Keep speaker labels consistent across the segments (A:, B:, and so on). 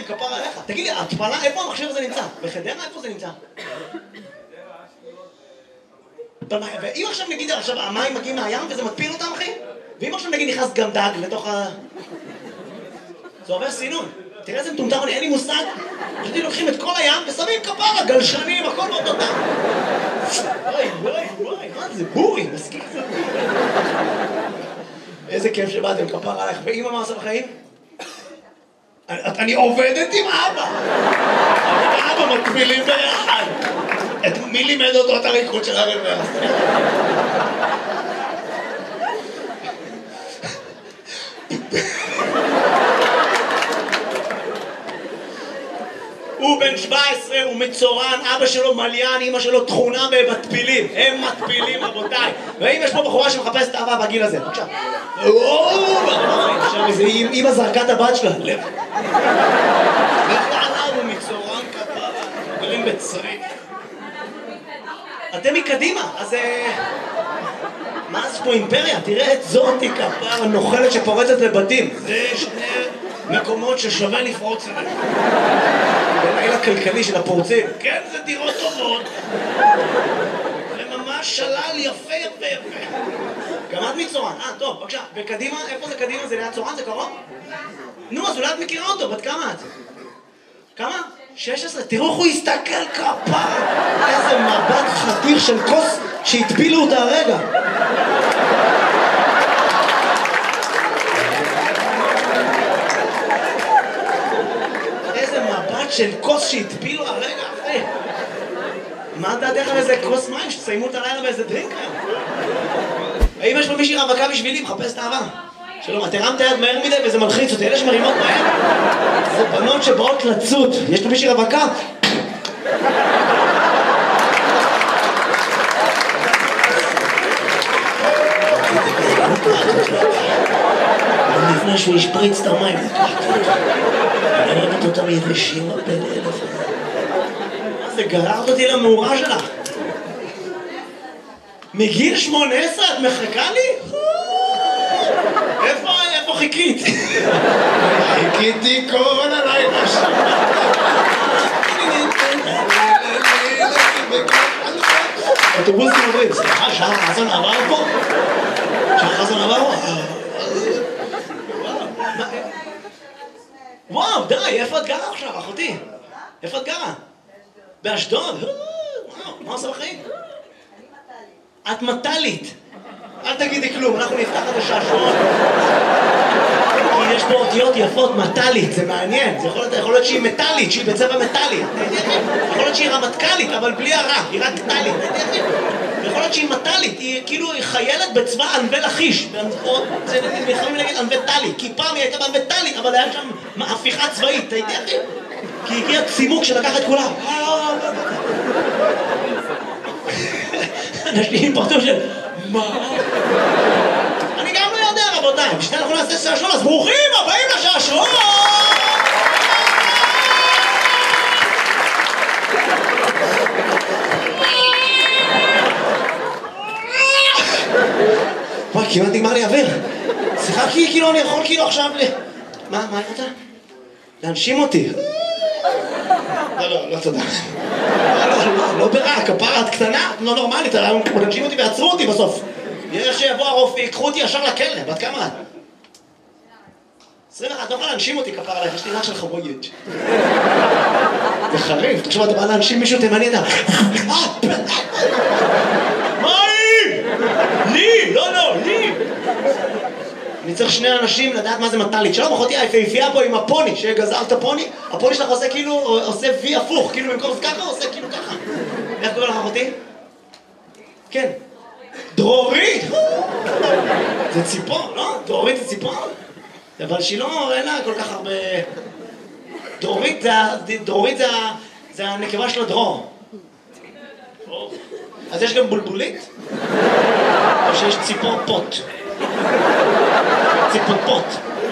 A: מים, כפרה עליך. תגיד לי, התפלה, איפה המכשיר הזה נמצא? בחדרה? איפה זה נמצא? ואם עכשיו נגיד, עכשיו המים מגיעים מהים וזה מתפיל אותם, אחי? ואם עכשיו נגיד נכנס גם דג לתוך ה... זה עובר סינון. תראה איזה מטומטם, אין לי מושג. פשוט לוקחים את כל הים ושמים כפרה, גלשנים, הכל באותו דם. וואי, מה זה? בורי, מסכים. איזה כיף שבאתם, כפרה עליך. ואמא מה עושה בחיים? אני עובדת עם אבא. אבא מקבילים ביחד. מי לימד אותו את הריקוד של הרב? הוא בן 17, הוא מצורן, אבא שלו מליין, אמא שלו תכונה במטפילים. הם מטפילים, רבותיי. ואם יש פה בחורה שמחפשת אהבה בגיל הזה, בבקשה. עכשיו איזה אמא זרקה את הבת שלה. לב. לכלל הוא מצורן כפרה, גרים בצריף. אתם מקדימה, אז... מה זה פה אימפריה? תראה את זאתי כפרה נוחלת שפורצת לבתים. זה שני מקומות ששווה לפרוץ אליהם. בלילה כלכלי של הפורצים. כן, זה דירות טובות. זה ממש שלל יפה. גם את מצורן. טוב, בבקשה. וקדימה, איפה זה קדימה? זה ליד צורן? זה קרוב? נו, אז אולי את מכירה אותו. בת כמה את? כמה? 16. תראו איך הוא הסתכל כפרה. איזה מבט חתיך של כוס שהטבילו אותה הרגע. של כוס שהטפילו הרגע אחרי. מה דעתך על איזה כוס מים שתסיימו את הלילה באיזה דרינק היום? האם יש פה מישהי רווקה בשבילי? מחפש את האהבה. שלום, את הרמת היד מהר מדי וזה מלחיץ אותי. אלה שמרימות מהר זה בנות שבאות לצוד. יש פה מישהי רווקה? לפני שהוא ישפריץ את המים. אני אוהבת אותם יבשים הרבה לאלף. מה זה, גררת אותי למאורה שלך? מגיל 18 את מחכה לי? איפה חיכית? חיכיתי כל הלילה שם. אוטובוסים עוברים, סליחה, שער חסן עבר פה? שער חסן עבר פה? וואו, די, איפה את גרה עכשיו, אחותי? איפה את גרה? באשדוד? וואו, מה עושה בחיים? את מטלית. אל תגידי כלום, אנחנו נפתח את השעשועון. כי יש פה אותיות יפות, מטלית, זה מעניין. זה יכול להיות שהיא מטלית, שהיא בצבע מטלי. יכול להיות שהיא רמטכ"לית, אבל בלי הרע, היא רק טלית. יכול להיות שהיא מטלית, היא כאילו חיילת בצבא ענבי לכיש. זה יכולים להגיד ענבי טלי, כי פעם היא הייתה בענבי טלי, אבל היה שם הפיכה צבאית, הייתי אחי? כי הגיע צימוק שלקח את כולם. אנשים פרטו של... מה? אני גם לא יודע, רבותיי. בשביל אנחנו נעשה שעשועון, אז ברוכים הבאים לשעשועון! וואי, כמעט נגמר לי אוויר. סליחה, כאילו אני יכול כאילו עכשיו מה אני רוצה? להנשים אותי. לא תודה. לא ברע, כפרה, את קטנה, לא נורמלית, להנשים אותי ועצרו אותי בסוף. יש שיבוא הרופא, יקחו אותי ישר לכלא. בת כמה את? 21, לא יכולה להנשים אותי כפרה עליך, יש לי רך של חבויץ'. זה חריף, תחשוב, אתה בא להנשים מישהו תימני, אתה... מה היא? לי! לא, לי! אני צריך שני אנשים לדעת מה זה מטלית. שלום, אחותי היפהפייה פה עם הפוני, שגזרת הפוני. הפוני שלך עושה כאילו, עושה וי הפוך, כאילו במקום ככה, עושה כאילו ככה. איך קורא לך אחותי? כן. דרורית! זה ציפור, לא? דרורית זה ציפור? אבל שהיא לא, אין לה כל כך הרבה... דרורית זה הנקבה של הדרור. אז יש גם בולבולית? או שיש ציפור פוט? ציפור פוט.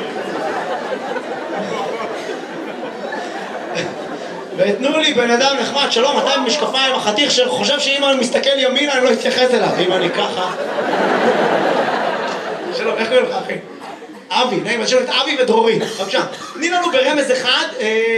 A: ותנו לי בן אדם נחמד, שלום, אתה עם משקפיים, החתיך שחושב שאם אני מסתכל ימינה אני לא אתייחס אליו, אם אני ככה. שלום, איך קוראים לך אחי? אבי, נעים, אז שלום את אבי ודרורי. בבקשה, תני לנו ברמז אחד